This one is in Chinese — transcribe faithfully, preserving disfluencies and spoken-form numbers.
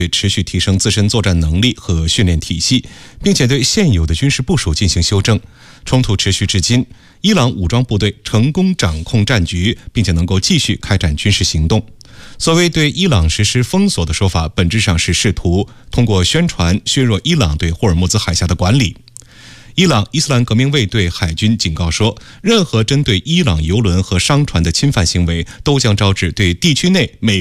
持续提升自身作战能力和训练体系，并且对现有的军事部署进行修正。冲突持续至今，伊朗武装部队成功掌控战局，并且能够继续开展军事行动。所谓对伊朗实施封锁的说法，本质上是试图通过宣传削弱伊朗对霍尔木兹海峡的管理。伊朗伊斯兰革命卫队海军警告说，任何针对伊朗油轮和商船的侵犯行为，都将招致对地区内美